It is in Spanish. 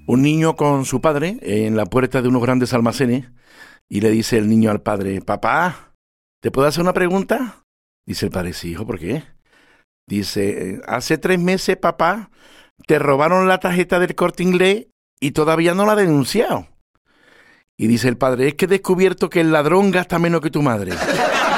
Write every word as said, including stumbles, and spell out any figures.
Un niño con su padre en la puerta de unos grandes almacenes y le dice el niño al padre, papá, ¿te puedo hacer una pregunta? Dice el padre, sí, hijo, ¿por qué? Dice, hace tres meses, papá, te robaron la tarjeta del Corte Inglés y todavía no la has denunciado. Y dice el padre, es que he descubierto que el ladrón gasta menos que tu madre.